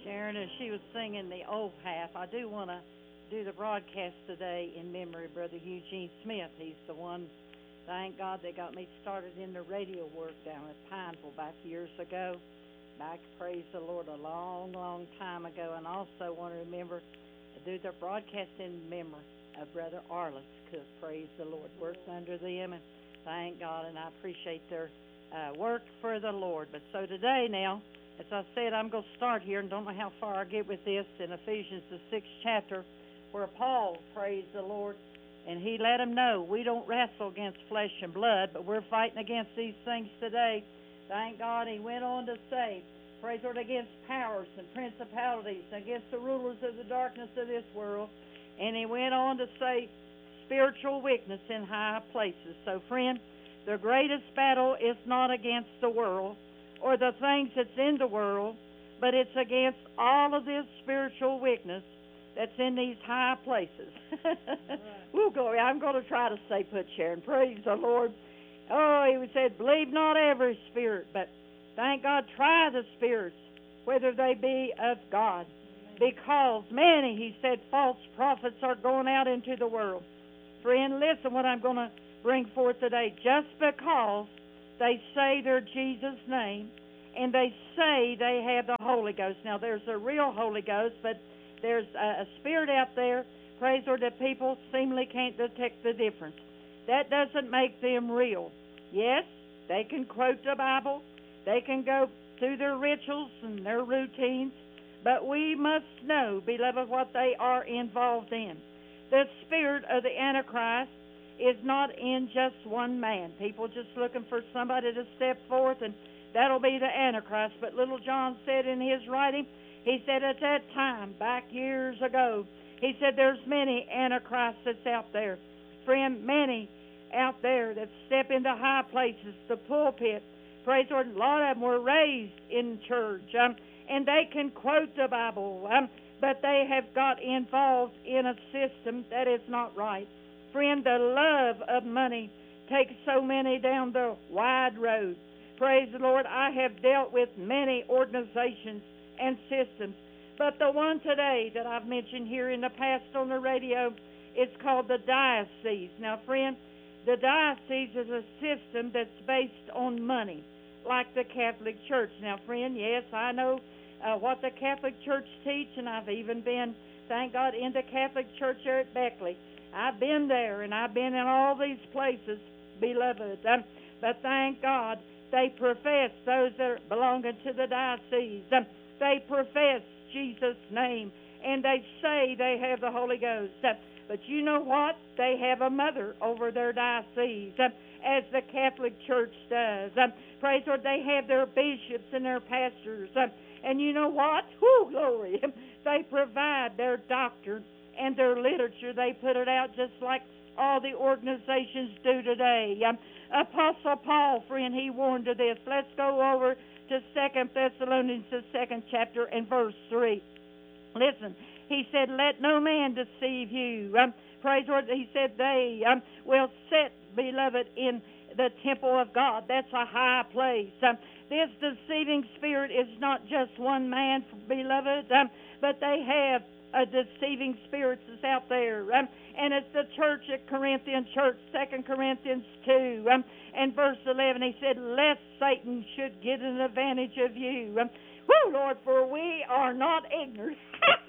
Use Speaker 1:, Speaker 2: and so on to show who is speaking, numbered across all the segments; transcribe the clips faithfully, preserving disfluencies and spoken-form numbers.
Speaker 1: Sharon, as she was singing the old half, I do want to do the broadcast today in memory of Brother Eugene Smith. He's the one, thank God, that got me started in the radio work down at Pineville back years ago. Back, praise the Lord, a long, long time ago. And I also want to remember to do the broadcast in memory of Brother Arliss Cook. Praise the Lord. Worked under them, and thank God, and I appreciate their uh, work for the Lord. But so today now, as I said, I'm going to start here, and don't know how far I get with this, in Ephesians, the sixth chapter, where Paul, praise the Lord, and he let him know we don't wrestle against flesh and blood, but we're fighting against these things today. Thank God. He went on to say, praise the Lord, against powers and principalities, against the rulers of the darkness of this world. And he went on to say, spiritual weakness in high places. So, friend, the greatest battle is not against the world or the things that's in the world, but it's against all of this spiritual weakness that's in these high places. Right. We'll go. I'm going to try to stay put, Sharon. Praise the Lord. Oh, he said, believe not every spirit, but thank God, try the spirits, whether they be of God. Because many, he said, false prophets are going out into the world. Friend, listen what I'm going to bring forth today. Just because they say their Jesus' name and they say they have the Holy Ghost. Now, there's a real Holy Ghost, but there's a, a spirit out there, praise the Lord, that people seemingly can't detect the difference. That doesn't make them real. Yes, they can quote the Bible. They can go through their rituals and their routines. But we must know, beloved, what they are involved in. The spirit of the Antichrist is not in just one man. People just looking for somebody to step forth, and that'll be the Antichrist. But little John said in his writing, he said at that time, back years ago, he said there's many Antichrists that's out there. Friend, many out there that step into high places, the pulpit. Praise the Lord, a lot of them were raised in church, um, and they can quote the Bible, um, but they have got involved in a system that is not right. Friend, the love of money takes so many down the wide road. Praise the Lord, I have dealt with many organizations and systems, but the one today that I've mentioned here in the past on the radio is called the diocese. Now, friend, the diocese is a system that's based on money, like the Catholic Church. Now, friend, yes, I know uh, what the Catholic Church teach, and I've even been, thank God, in the Catholic Church there at Beckley. I've been there, and I've been in all these places, beloved. Um, but thank God, they profess, those that are belonging to the diocese, um, they profess Jesus' name, and they say they have the Holy Ghost. Uh, but you know what? They have a mother over their diocese, uh, as the Catholic Church does. Um, praise the Lord, they have their bishops and their pastors. Um, and you know what? Whoo, glory. They provide their doctrine and their literature. They put it out just like all the organizations do today. Um, Apostle Paul, friend, he warned of this. Let's go over to Second Thessalonians, the second chapter, and verse three. Listen, he said, let no man deceive you. Um, praise the Lord. He said they um, will sit, beloved, in the temple of God. That's a high place. Um, this deceiving spirit is not just one man, beloved, um, but they have a deceiving spirit that's out there. Um, and it's the church at Corinthian church, Second Corinthians two, um, and verse eleven. He said, lest Satan should get an advantage of you. Um, Woo, Lord, for we are not ignorant,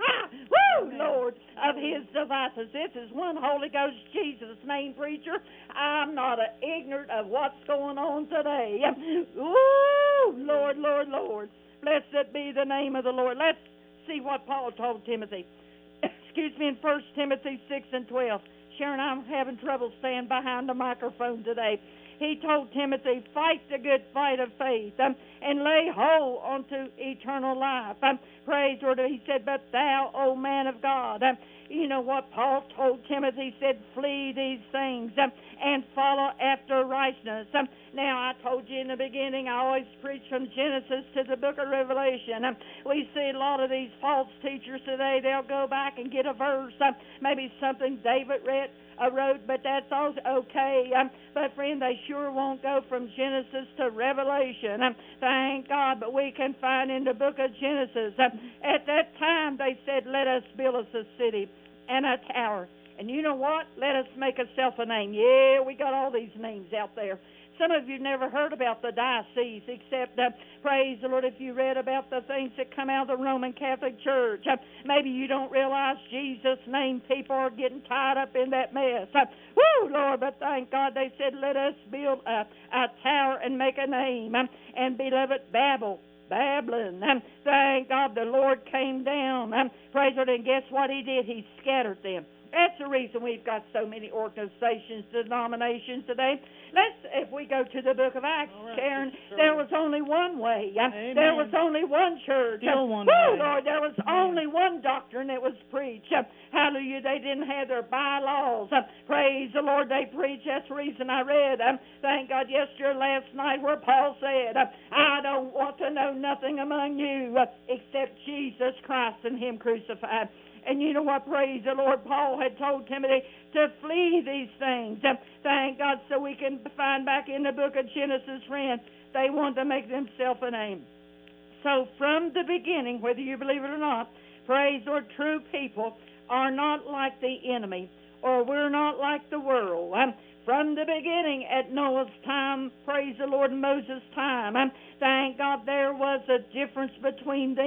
Speaker 1: woo, Lord, of his devices. This is one Holy Ghost Jesus' name, preacher. I'm not ignorant of what's going on today. Woo, Lord, Lord, Lord. Blessed be the name of the Lord. Let's see what Paul told Timothy. Excuse me, in First Timothy six and twelve. Sharon, I'm having trouble staying behind the microphone today. He told Timothy, fight the good fight of faith, um, and lay hold unto eternal life. Um, praise Lord. He said, but thou, O man of God, um, you know what Paul told Timothy? He said, flee these things um, and follow after righteousness. Um, now, I told you in the beginning, I always preach from Genesis to the book of Revelation. Um, we see a lot of these false teachers today. They'll go back and get a verse, um, maybe something David read, a road, but that's also okay. Um, but friend, they sure won't go from Genesis to Revelation. Um, thank God, but we can find in the book of Genesis, um, at that time they said, let us build us a city and a tower. And you know what? Let us make ourselves a name. Yeah, we got all these names out there. Some of you never heard about the diocese, except, uh, praise the Lord, if you read about the things that come out of the Roman Catholic Church. Uh, maybe you don't realize Jesus' name. People are getting tied up in that mess. Uh, woo, Lord, but thank God they said, let us build a, a tower and make a name. Um, and beloved, Babel. Babylon. Um, thank God the Lord came down. Um, praise the Lord, and guess what he did? He scattered them. That's the reason we've got so many organizations, denominations today. Let's, if we go to the book of Acts, right, Sharon, there was only one way. Amen. There was only one church.
Speaker 2: Still one
Speaker 1: Woo,
Speaker 2: way.
Speaker 1: Lord, there was only one doctrine that was preached. Hallelujah, they didn't have their bylaws. Praise the Lord, they preached. That's the reason I read, um, thank God, yesterday or last night, where Paul said, I don't want to know nothing among you except Jesus Christ and Him crucified. And you know what, praise the Lord, Paul had told Timothy to flee these things. Uh, thank God, so we can find back in the book of Genesis, friend, they want to make themselves a name. So from the beginning, whether you believe it or not, praise the Lord, true people are not like the enemy, or we're not like the world. Um, from the beginning, at Noah's time, praise the Lord, Moses' time, um, thank God there was a difference between them.